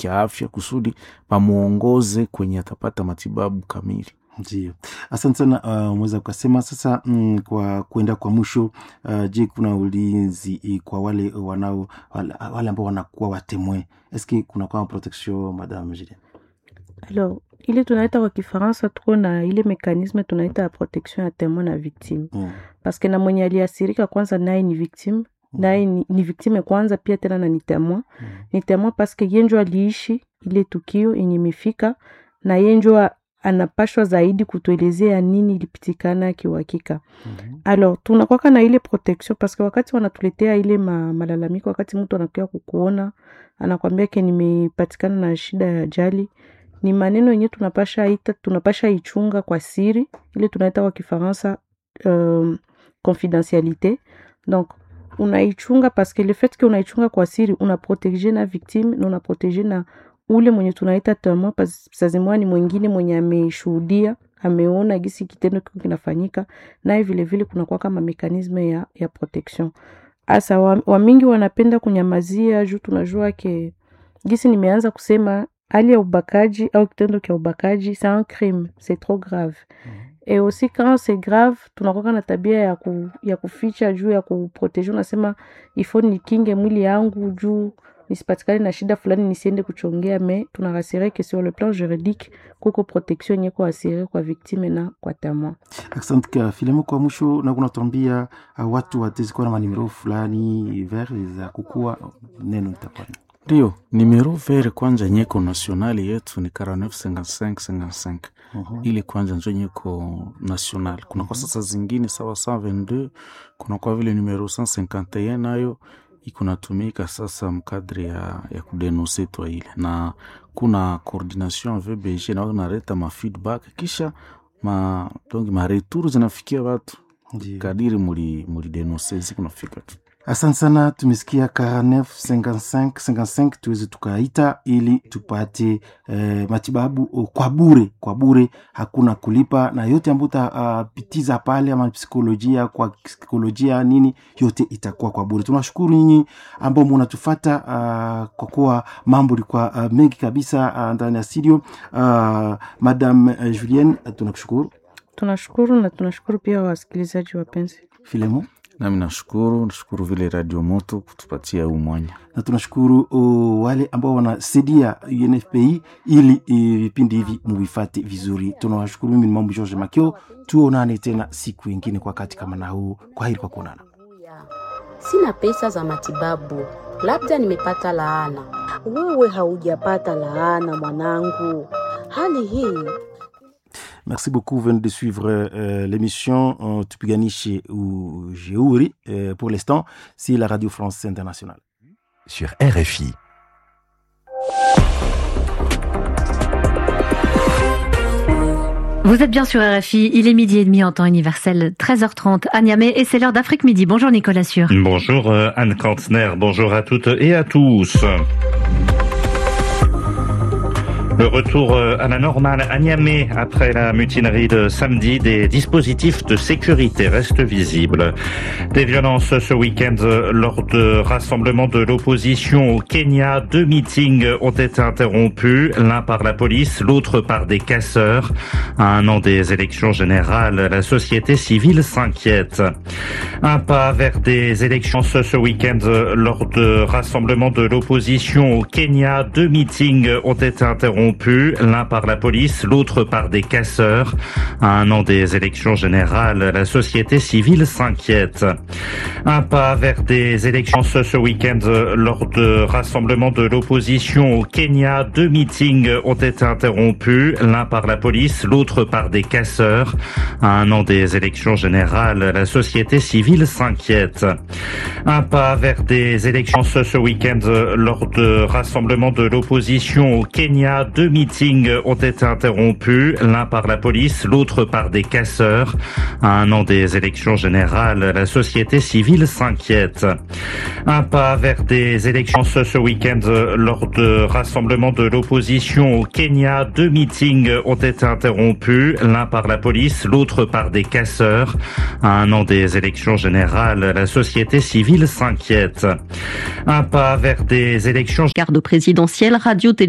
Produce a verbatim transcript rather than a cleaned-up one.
kiafya kusudi pamuongoze kwenye atapata matibabu kamili. Ndio. Asante sana. Uh, mweza ukasema sasa mm, kwa kuenda kwa mwisho uh, je, kuna ulinzi kwa wale wanao wale, wale ambao wanakuwa watemwe? Eski kuna kwa protection madame Julien? Alors, ile tunaita kwa Kifaransa tuko na ile mekanisme tunaita protection ya témoin na victime. Mm. Parce que na mwenye aliasirika kwanza naye ni victime, mm. naye ni, ni victime kwanza pia tena na ni témoin. Mm. Ni témoin parce que yenjo aliishi ile tukio yenye imefika na yenjo anapashwa zaidi kutuelezea nini ilipitikana kiwakika. Mm-hmm. Alors, tunakuwa na ile protection parce que wakati wanatuletea ile ma, malalamiko, wakati mtu anakuja kukuona, anakuambia ke nimepatikana na shida ya ajali, ni maneno yenye tunapasha ita, tunapasha ichunga kwa siri, ile tunaita kwa Kifaransa um, confidentialité. Donc, unaichunga parce que le fait que unaichunga kwa siri, unaprotege na victime, na unaprotege na ule mwenye tunaita témoin, sazimwa ni mwingine mwenye ameshuhudia, ameona gisi kitendo kiko kinafanyika, na vile vile kuna kwa kama mekanisme ya ya protection. Asa wa, wa mingi wanapenda kunyamazia juu tunajua ke gisi nimeanza kusema hali ya ubakaji au kitendo kia ubakaji c'est un crime, c'est trop grave. Mm-hmm. Et aussi quand c'est grave tunakuwa na tabia ya ku, ya kuficha juu ya kuproteger, unasema ifo nikinge mwili yangu juu nisipatikane na shida fulani nisiende kuchongea, mais tunarasire que sur le plan juridique kuko protection nyeko asire kwa victime na kwa témoin. Asante kwa Filemo. Kwa mwisho na kunatuambia uh, watu watezi kwa na manimero fulani vert za kukua neno itakuwa. Ndio, numero vert kwanza nyeko nationali yetu ni quarante-neuf cinquante-cinq cinquante-cinq. Uh-huh. Ili kwanza njo nyeko national. Kuna kwa sasa zingine sawa cent vingt-deux, kuna kwa vile numero cent cinquante et un nayo ikunatumika sasa mkadri ya, ya kudenonse toa ile, na kuna coordination V B G na wanaleta ma feedback kisha ma donc ma retour zinafikia watu kadiri muri muri denonse zikunafika tu. Asante sana. Tumesikia quarante-neuf cinquante-cinq cinquante-cinq, tuweze tukaita ili tupate eh, matibabu kwa bure, kwa bure, hakuna kulipa, na yote ambayo utapitiza uh, pale ama psikolojia kwa psikolojia nini yote itakuwa kwa bure. Tunashukuru nyinyi ambao mnatufuata uh, kwa kuwa mambo ilikuwa uh, mengi kabisa uh, ndani ya studio. Uh, Madame uh, Julien, uh, tunakushukuru. Tunashukuru na tunashukuru pia wasikilizaji wapenzi. Filemo, nami nashukuru, nashukuru vile Radio Moto kutupatia huu mwanya. Na tunashukuru uh, wale ambao wanasaidia U N F P I ili vipindi uh, hivi muvifate vizuri. Tunawashukuru. Mimi ni Mambo George Makio. Tuonane tena siku nyingine kwa wakati kama na huu. Kwa heri kwa kuonana. Sina pesa za matibabu. Labda nimepata laana. Wewe haujapata laana mwanangu. Hali hii. Merci beaucoup. Vous venez de suivre euh, l'émission euh, Tupiganishe ou Jeuri. Euh, pour l'instant, c'est la Radio France Internationale. Sur R F I. Vous êtes bien sur R F I, il est midi et demi en temps universel, treize heures trente à Niamey, et c'est l'heure d'Afrique Midi. Bonjour Nicolas Sûr. Bonjour euh, Anne Kantner, bonjour à toutes et à tous. Le retour à la normale à Niamey après la mutinerie de samedi, des dispositifs de sécurité restent visibles. Des violences ce week-end lors de rassemblements de l'opposition au Kenya. Deux meetings ont été interrompus, l'un par la police, l'autre par des casseurs. À un an des élections générales, la société civile s'inquiète. Un pas vers des élections ce week-end lors de rassemblements de l'opposition au Kenya. Deux meetings ont été interrompus, l'un par la police, l'autre par des casseurs. À un an des élections générales, la société civile s'inquiète. Un pas vers des élections ce week-end lors de rassemblements de l'opposition au Kenya. Deux meetings ont été interrompus, l'un par la police, l'autre par des casseurs. À un an des élections générales, la société civile s'inquiète. Un pas vers des élections ce week-end lors de rassemblements de l'opposition au Kenya. Deux meetings ont été interrompus, l'un par la police, l'autre par des casseurs. À un an des élections générales, la société civile s'inquiète. Un pas vers des élections ce week-end lors de rassemblements de l'opposition au Kenya. Deux meetings ont été interrompus, l'un par la police, l'autre par des casseurs. À un an des élections générales, la société civile s'inquiète. Un pas vers des élections... Garde présidentielle, radio-télé